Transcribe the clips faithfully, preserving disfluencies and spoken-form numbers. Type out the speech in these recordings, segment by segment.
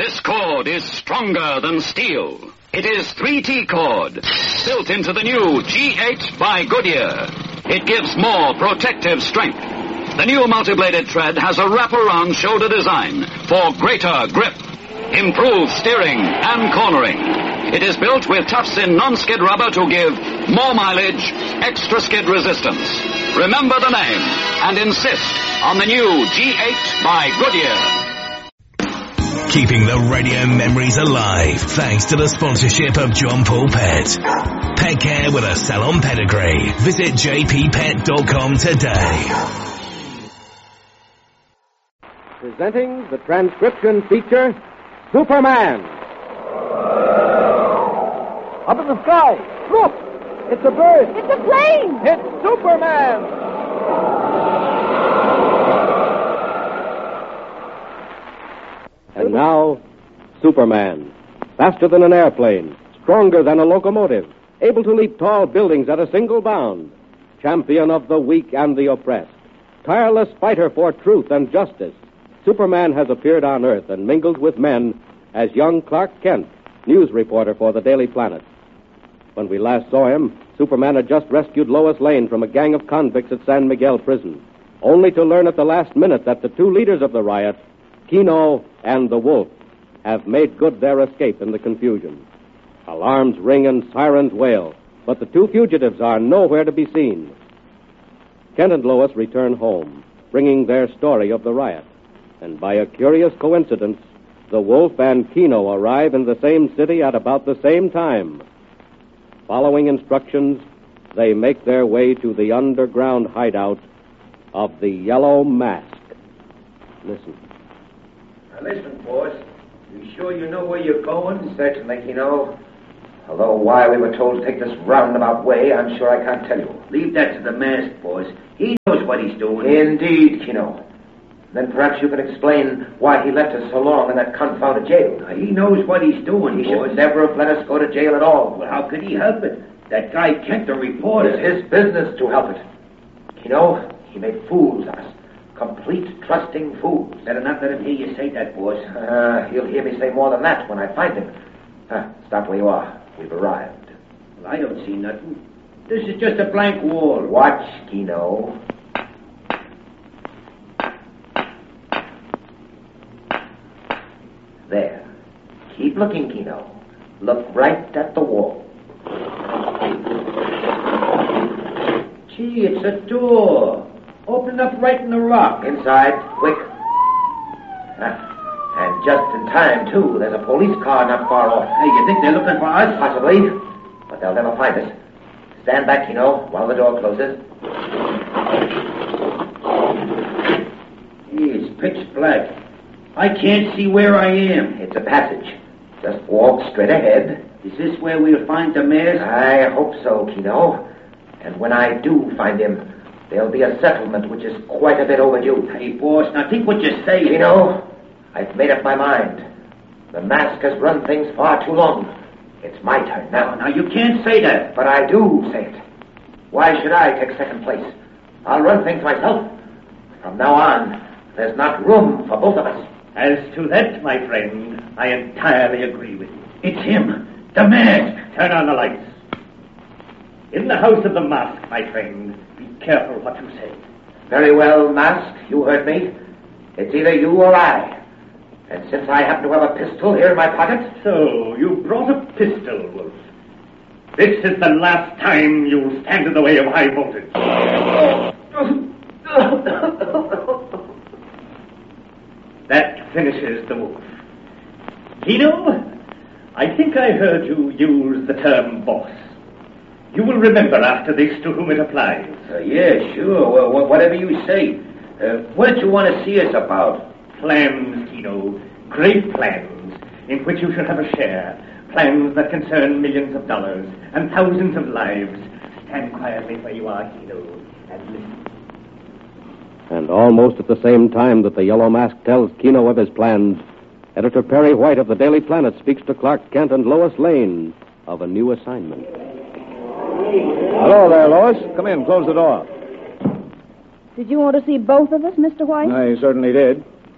This cord is stronger than steel. It is three T cord, built into the new G eight by Goodyear. It gives more protective strength. The new multi-bladed tread has a wraparound shoulder design for greater grip, improved steering and cornering. It is built with tough-in non-skid rubber to give more mileage, extra skid resistance. Remember the name and insist on the new G eight by Goodyear. Keeping the radio memories alive thanks to the sponsorship of John Paul Pet. Pet care with a salon pedigree. Visit j p pet dot com today. Presenting the transcription feature, Superman. Up in the sky. Look! It's a bird. It's a plane. It's Superman. And now, Superman. Faster than an airplane, stronger than a locomotive, able to leap tall buildings at a single bound, champion of the weak and the oppressed, tireless fighter for truth and justice, Superman has appeared on Earth and mingled with men as young Clark Kent, news reporter for the Daily Planet. When we last saw him, Superman had just rescued Lois Lane from a gang of convicts at San Miguel Prison, only to learn at the last minute that the two leaders of the riot, Kino and the Wolf, have made good their escape in the confusion. Alarms ring and sirens wail, but the two fugitives are nowhere to be seen. Kent and Lois return home, bringing their story of the riot. And by a curious coincidence, the Wolf and Kino arrive in the same city at about the same time. Following instructions, they make their way to the underground hideout of the Yellow Mask. Listen. Now listen, boss. You sure you know where you're going? Certainly, Kino. Although why we were told to take this roundabout way, I'm sure I can't tell you. Leave that to the mask, boss. He knows what he's doing. Indeed, Kino. Then perhaps you can explain why he left us so long in that confounded jail. Now, he knows what he's doing, He boss. should never have let us go to jail at all. Well, how could he help it? That guy Kent, the reporter. It's his business to help it. Kino, he made fools of us. Complete, trusting fools. Better not let him hear you say that, boss. Uh, he'll hear me say more than that when I find him. Uh, stop where you are. We've arrived. Well, I don't see nothing. This is just a blank wall. Watch, Kino. There. Keep looking, Kino. Look right at the wall. Gee, it's a door. Open up right in the rock. Inside, quick. Ah, and just in time, too. There's a police car not far off. Hey, you think they're looking for us? Possibly, but they'll never find us. Stand back, Kino, while the door closes. Gee, it's pitch black. I can't see where I am. It's a passage. Just walk straight ahead. Is this where we'll find the mask? I hope so, Kino. And when I do find him, there'll be a settlement which is quite a bit overdue. Hey, boss, now think what you're saying. Kino, I've made up my mind. The mask has run things far too long. It's my turn now. Now, you can't say that. But I do say it. Why should I take second place? I'll run things myself. From now on, there's not room for both of us. As to that, my friend, I entirely agree with you. It's him. The mask. Turn on the lights. In the house of the mask, my friend, be careful what you say. Very well, Mask. You heard me. It's either you or I. And since I happen to have a pistol here in my pocket... So, you brought a pistol, Wolf. This is the last time you'll stand in the way of high voltage. That finishes the Wolf. Kino, I think I heard you use the term boss. You will remember after this to whom it applies. Uh, yeah, sure. Well, wh- whatever you say. Uh, what did you want to see us about? Plans, Kino. Great plans in which you should have a share. Plans that concern millions of dollars and thousands of lives. Stand quietly where you are, Kino, and listen. And almost at the same time that the Yellow Mask tells Kino of his plans, Editor Perry White of the Daily Planet speaks to Clark Kent and Lois Lane of a new assignment. Hello there, Lois. Come in. Close the door. Did you want to see both of us, Mister White? I certainly did.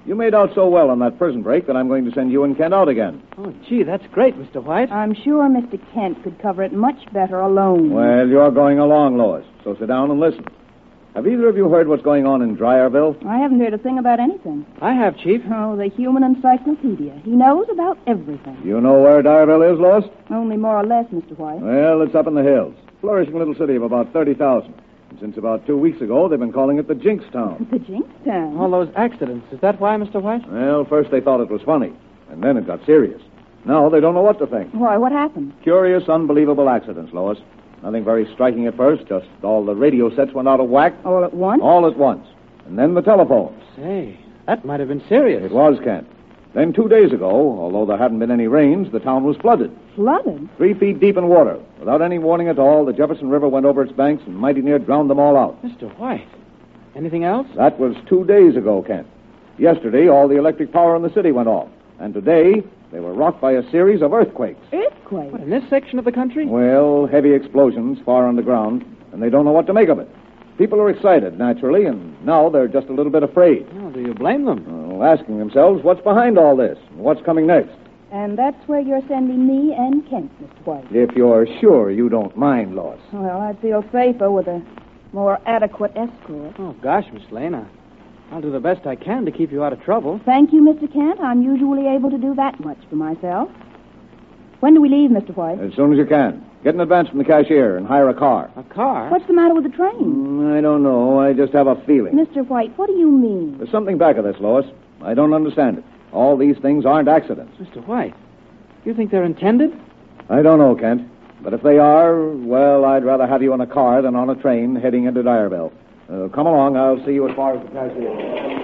You made out so well on that prison break that I'm going to send you and Kent out again. Oh, gee, that's great, Mister White. I'm sure Mister Kent could cover it much better alone. Well, you're going along, Lois, so sit down and listen. Have either of you heard what's going on in Dryerville? I haven't heard a thing about anything. I have, Chief. Oh, the human encyclopedia. He knows about everything. You know where Dryerville is, Lois? Only more or less, Mister White. Well, it's up in the hills. Flourishing little city of about thirty thousand. And since about two weeks ago, they've been calling it the Jinx Town. The Jinx Town? All those accidents. Is that why, Mister White? Well, first they thought it was funny, and then it got serious. Now they don't know what to think. Why, what happened? Curious, unbelievable accidents, Lois. Nothing very striking at first, just all the radio sets went out of whack. All at once? All at once. And then the telephones. Say, that might have been serious. It was, Kent. Then two days ago, although there hadn't been any rains, the town was flooded. Flooded? Three feet deep in water. Without any warning at all, the Jefferson River went over its banks and mighty near drowned them all out. Mister White, anything else? That was two days ago, Kent. Yesterday, all the electric power in the city went off. And today, they were rocked by a series of earthquakes. Earthquakes? What, in this section of the country? Well, heavy explosions far underground, and they don't know what to make of it. People are excited, naturally, and now they're just a little bit afraid. Oh, do you blame them? Well, asking themselves what's behind all this and what's coming next. And that's where you're sending me and Kent, Mister White. If you're sure you don't mind, Lois. Well, I'd feel safer with a more adequate escort. Oh, gosh, Miss Lane, I, I'll do the best I can to keep you out of trouble. Thank you, Mister Kent. I'm usually able to do that much for myself. When do we leave, Mister White? As soon as you can. Get an advance from the cashier and hire a car. A car? What's the matter with the train? Mm, I don't know. I just have a feeling. Mister White, what do you mean? There's something back of this, Lois. I don't understand it. All these things aren't accidents. Mister White, you think they're intended? I don't know, Kent. But if they are, well, I'd rather have you in a car than on a train heading into Dryerville. Uh, come along. I'll see you as far as the cashier.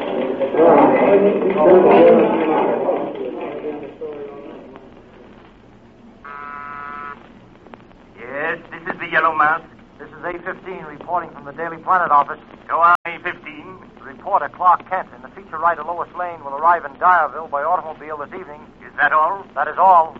Yes, this is the Yellow Mouse. This is A fifteen reporting from the Daily Planet office. Go on, A fifteen. Reporter Clark Kent and the feature writer Lois Lane will arrive in Dryerville by automobile this evening. Is that all? That is all.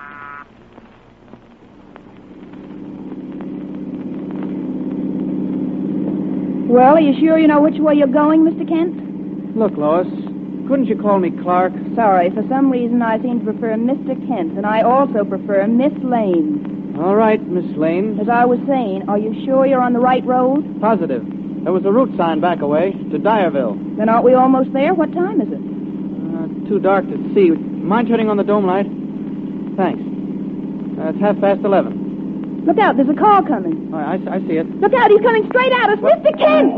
Well, are you sure you know which way you're going, Mister Kent? Look, Lois, couldn't you call me Clark? Sorry, for some reason I seem to prefer Mister Kent, and I also prefer Miss Lane. All right, Miss Lane. As I was saying, are you sure you're on the right road? Positive. There was a route sign back away to Dryerville. Then aren't we almost there? What time is it? Uh, too dark to see. Mind turning on the dome light? Thanks. Uh, it's half past eleven. Look out, there's a car coming. Oh, I, I see it. Look out, he's coming straight at us. Mister Kent!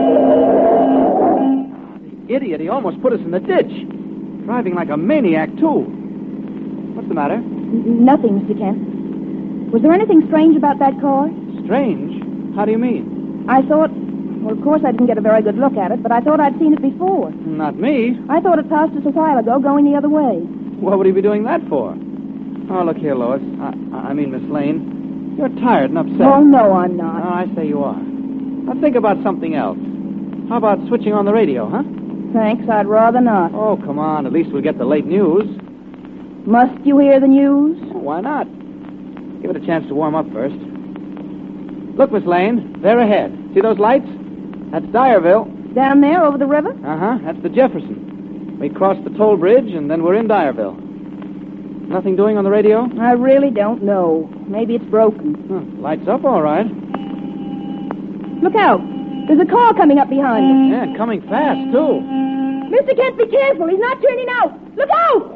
The idiot, he almost put us in the ditch. Driving like a maniac, too. What's the matter? N- nothing, Mister Kent. Was there anything strange about that car? Strange? How do you mean? I thought... Well, of course I didn't get a very good look at it, but I thought I'd seen it before. Not me. I thought it passed us a while ago, going the other way. What would he be doing that for? Oh, look here, Lois. I, I mean, Miss Lane. You're tired and upset. Oh, no, I'm not. No, I say you are. Now think about something else. How about switching on the radio, huh? Thanks, I'd rather not. Oh, come on. At least we'll get the late news. Must you hear the news? Oh, why not? Give it a chance to warm up first. Look, Miss Lane, they're ahead. See those lights? That's Dryerville. Down there, over the river? Uh-huh, that's the Jefferson. We crossed the toll bridge, and then we're in Dryerville. Nothing doing on the radio? I really don't know. Maybe it's broken. Huh, lights up all right. Look out. There's a car coming up behind us. Yeah, and coming fast, too. Mister Kent, be careful. He's not turning out. Look out!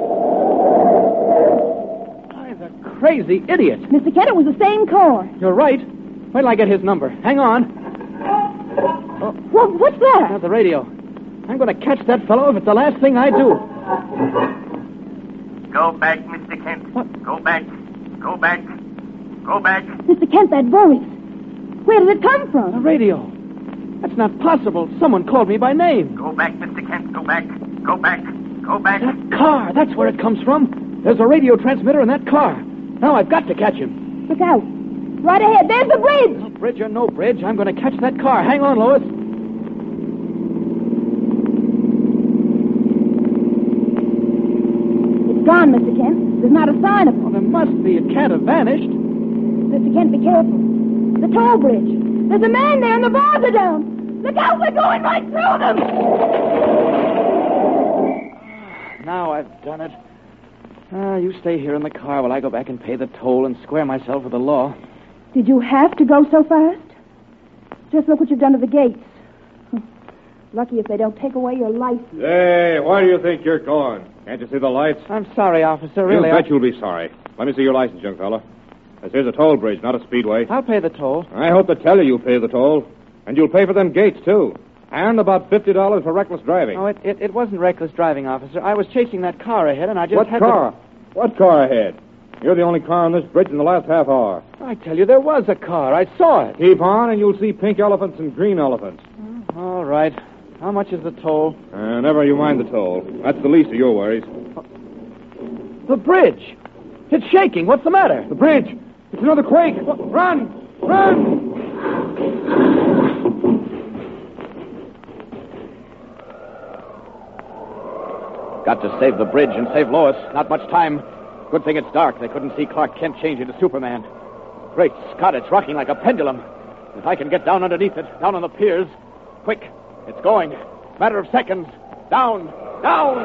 Why, the crazy idiot. Mister Kent, it was the same car. You're right. Wait till I get his number. Hang on. Oh. What, what's that? That's the radio. I'm going to catch that fellow if it's the last thing I do. Go back, Mister Kent. What? Go back. Go back. Go back. Mister Kent, that voice. Where did it come from? The radio. That's not possible. Someone called me by name. Go back, Mister Kent. Go back. Go back. Go back. That car. That's where it comes from. There's a radio transmitter in that car. Now I've got to catch him. Look out. Right ahead. There's the bridge. No bridge or no bridge, I'm going to catch that car. Hang on, Lois. It's gone, Mister Kent. There's not a sign of it. Well, there must be. It can't have vanished. Mister Kent, be careful. The toll bridge. There's a man there and the bars are down. Look out, we're going right through them. now I've done it. Uh, you stay here in the car while I go back and pay the toll and square myself with the law. Did you have to go so fast? Just look what you've done to the gates. Lucky if they don't take away your license. Hey, where do you think you're going? Can't you see the lights? I'm sorry, officer, really. You bet I... you'll be sorry. Let me see your license, young fella. This here's a toll bridge, not a speedway. I'll pay the toll. I hope to tell you you'll pay the toll. And you'll pay for them gates, too. And about fifty dollars for reckless driving. Oh, it, it, it wasn't reckless driving, officer. I was chasing that car ahead, and I just what had car? to... What car ahead? You're the only car on this bridge in the last half hour. I tell you, there was a car. I saw it. Keep on, and you'll see pink elephants and green elephants. Oh, all right. How much is the toll? Uh, never you mind the toll. That's the least of your worries. The bridge. It's shaking. What's the matter? The bridge. It's another quake. Run! Run! Got to save the bridge and save Lois. Not much time. Good thing it's dark. They couldn't see Clark Kent change into Superman. Great Scott, it's rocking like a pendulum. If I can get down underneath it, down on the piers. Quick. It's going. Matter of seconds. Down. Down!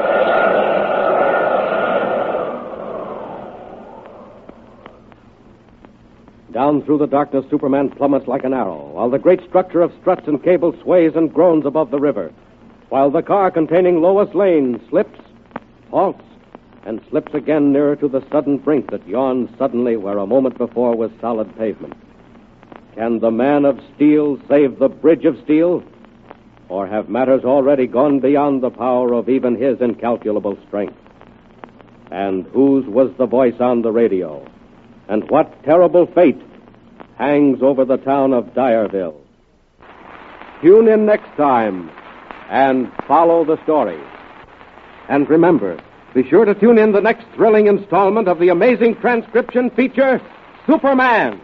Down through the darkness, Superman plummets like an arrow, while the great structure of struts and cables sways and groans above the river, while the car containing Lois Lane slips, halts, and slips again nearer to the sudden brink that yawns suddenly where a moment before was solid pavement. Can the man of steel save the bridge of steel? Or have matters already gone beyond the power of even his incalculable strength? And whose was the voice on the radio? And what terrible fate hangs over the town of Dyerville? Tune in next time and follow the story. And remember, be sure to tune in the next thrilling installment of the amazing transcription feature, Superman.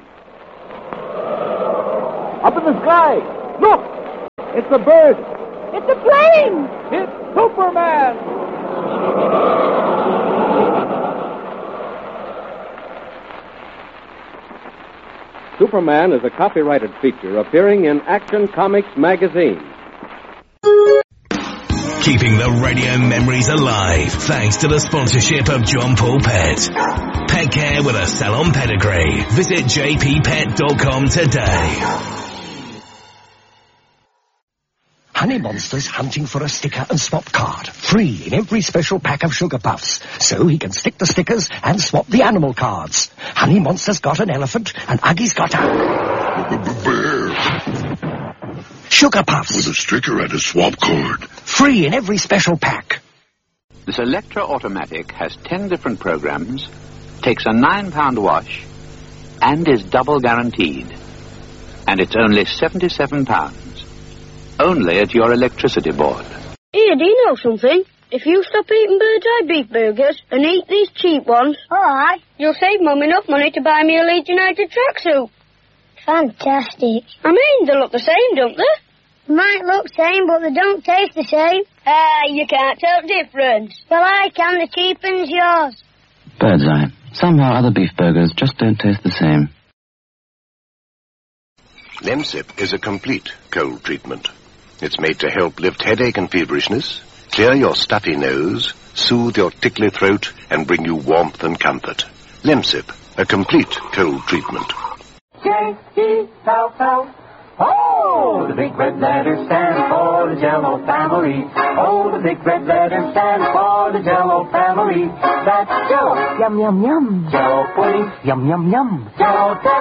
Up in the sky! Look! It's a bird! It's a plane! It's Superman! Superman is a copyrighted feature appearing in Action Comics magazine. Keeping the radio memories alive thanks to the sponsorship of John Paul Pet. Pet care with a salon pedigree. Visit j p pet dot com today. Honey Monster's hunting for a sticker and swap card. Free in every special pack of Sugar Puffs. So he can stick the stickers and swap the animal cards. Honey Monster's got an elephant and Uggie's got a... bear. Sugar Puffs. With a sticker and a swap card. Free in every special pack. This Electra Automatic has ten different programs, takes a nine pound wash, and is double guaranteed. And it's only seventy-seven pounds. Only at your electricity board. Here, do you know something? If you stop eating Bird's Eye beef burgers and eat these cheap ones, alright, you'll save Mum enough money to buy me a Leeds United tracksuit. Fantastic. I mean, they look the same, don't they? Might look same, but they don't taste the same. Ah, you can't tell difference. Well, I can. The cheap one's yours. Bird's Eye. Somehow other beef burgers just don't taste the same. Lemsip is a complete cold treatment. It's made to help lift headache and feverishness, clear your stuffy nose, soothe your tickly throat, and bring you warmth and comfort. Lemsip, a complete cold treatment. J E L L. Oh, the big red letters stand for the Jell-O family. Oh, the big red letters stand for the Jell-O family. That's Jell-O. Yum, yum, yum. Jell-O pudding. Yum, yum, yum. Jell-O